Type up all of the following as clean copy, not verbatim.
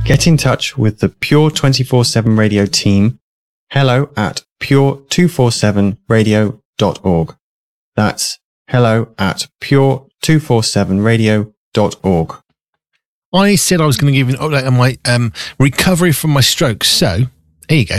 Get in touch with the Pure 24/7 Radio team. Hello at pure247radio.org. That's hello at pure247radio.org. I said I was going to give you an update on my recovery from my stroke. So, here you go.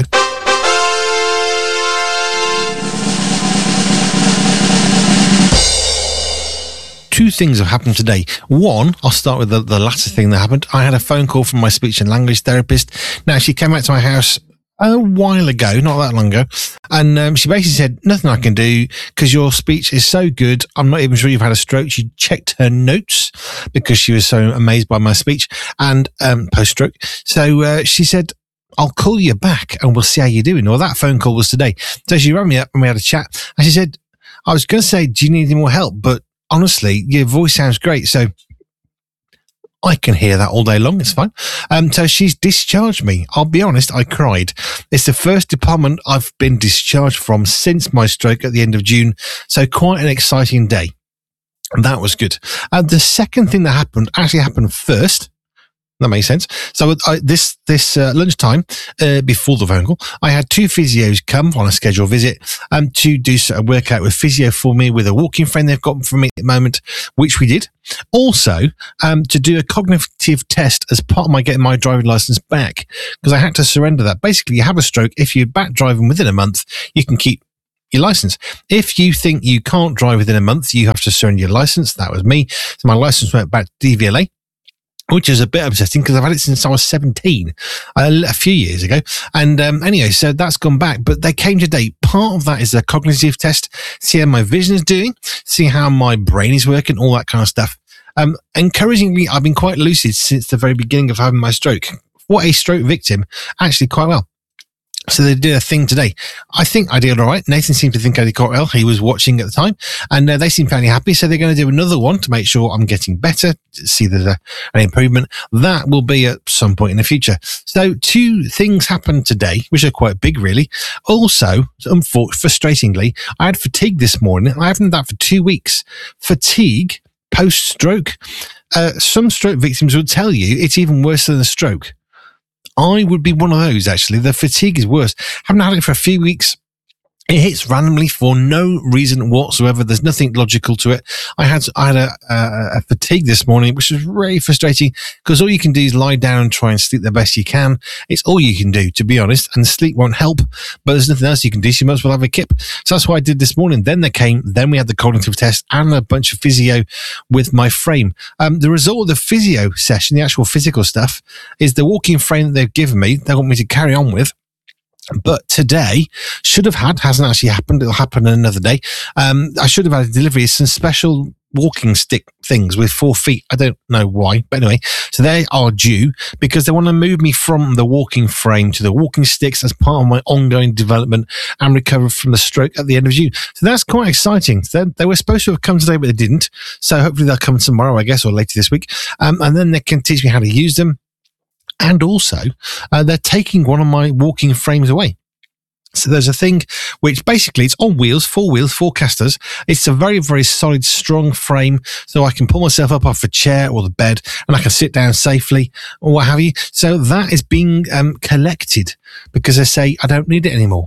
Two things have happened today. One, I'll start with the latter thing that happened. I had a phone call from my speech and language therapist. Now, she came out to my house a while ago, not that long ago, and she basically said, nothing I can do because your speech is so good. I'm not even sure you've had a stroke. She checked her notes because she was so amazed by my speech and post-stroke. So she said, I'll call you back and we'll see how you're doing. Well, that phone call was today. So she rang me up and we had a chat. And she said, I was going to say, do you need any more help? But honestly, your voice sounds great. So I can hear that all day long. It's fine. So she's discharged me. I'll be honest, I cried. It's the first department I've been discharged from since my stroke at the end of June. So quite an exciting day. And that was good. The second thing that happened actually happened first. That makes sense. So this lunchtime, before the phone call, I had two physios come on a scheduled visit to do a workout with physio for me with a walking frame they've got for me at the moment, which we did. Also, to do a cognitive test as part of my getting my driving license back, because I had to surrender that. Basically, you have a stroke. If you're back driving within a month, you can keep your license. If you think you can't drive within a month, you have to surrender your license. That was me. So my license went back to DVLA, which is a bit upsetting because I've had it since I was 17, a few years ago. And anyway, so that's gone back. But they came today. Part of that is a cognitive test, see how my vision is doing, see how my brain is working, all that kind of stuff. Encouragingly, I've been quite lucid since the very beginning of having my stroke. For a stroke victim, actually quite well. So they did a thing today. I think I did all right. Nathan seemed to think I did quite well. He was watching at the time, and they seemed fairly happy. So they're going to do another one to make sure I'm getting better, to see there's an improvement. That will be at some point in the future. So two things happened today, which are quite big, really. Also, frustratingly, I had fatigue this morning. I haven't had that for 2 weeks. Fatigue post-stroke. Some stroke victims would tell you it's even worse than a stroke. I would be one of those, actually. The fatigue is worse. Haven't had it for a few weeks. It hits randomly for no reason whatsoever. There's nothing logical to it. I had a fatigue this morning, which was really frustrating because all you can do is lie down and try and sleep the best you can. It's all you can do, to be honest, and sleep won't help, but there's nothing else you can do. So you might as well have a kip. So that's what I did this morning. Then we had the cognitive test and a bunch of physio with my frame. The result of the physio session, the actual physical stuff, is the walking frame that they've given me, they want me to carry on with. But today hasn't actually happened. It'll happen another day. I should have had a delivery of some special walking stick things with 4 feet. I don't know why, but anyway, so they are due because they want to move me from the walking frame to the walking sticks as part of my ongoing development and recovery from the stroke at the end of June. So that's quite exciting. They were supposed to have come today, but they didn't. So hopefully they'll come tomorrow, I guess, or later this week. And then they can teach me how to use them. And also, they're taking one of my walking frames away. So there's a thing which basically it's on wheels, 4 casters. It's a very, very solid, strong frame. So I can pull myself up off a chair or the bed and I can sit down safely or what have you. So that is being collected because they say I don't need it anymore.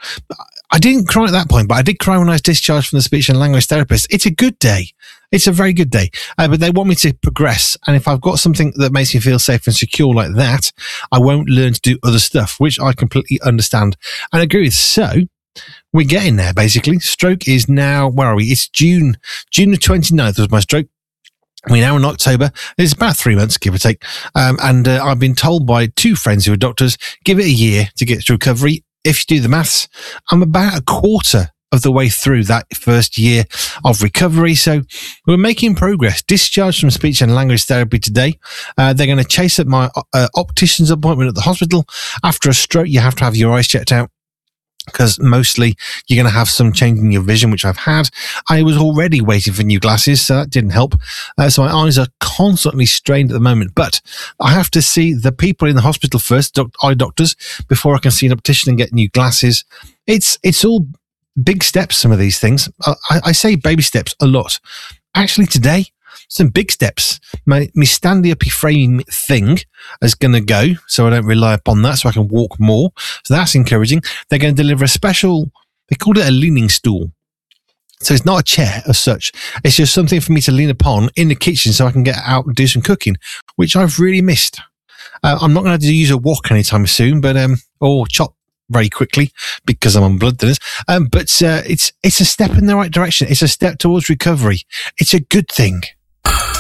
I didn't cry at that point, but I did cry when I was discharged from the speech and language therapist. It's a good day. It's a very good day. But they want me to progress. And if I've got something that makes me feel safe and secure like that, I won't learn to do other stuff, which I completely understand and agree with. So we're getting there, basically. Stroke is now, where are we? It's June the 29th was my stroke. We're now in October. It's about 3 months, give or take. And I've been told by 2 friends who are doctors, give it a year to get to recovery. If you do the maths, I'm about a quarter of the way through that first year of recovery. So we're making progress. Discharged from speech and language therapy today. They're going to chase up my optician's appointment at the hospital. After a stroke, you have to have your eyes checked out, because mostly you're going to have some change in your vision, which I've had. I was already waiting for new glasses, so that didn't help. So my eyes are constantly strained at the moment, but I have to see the people in the hospital first, eye doctors, before I can see an optician and get new glasses. It's all big steps, some of these things. I say baby steps a lot. Actually, today, some big steps. My standy-uppy frame thing is going to go, so I don't rely upon that, so I can walk more. So that's encouraging. They're going to deliver a special, they called it a leaning stool. So it's not a chair as such. It's just something for me to lean upon in the kitchen so I can get out and do some cooking, which I've really missed. I'm not going to have to use a wok anytime soon, but or chop very quickly because I'm on blood thinners. But it's a step in the right direction. It's a step towards recovery. It's a good thing.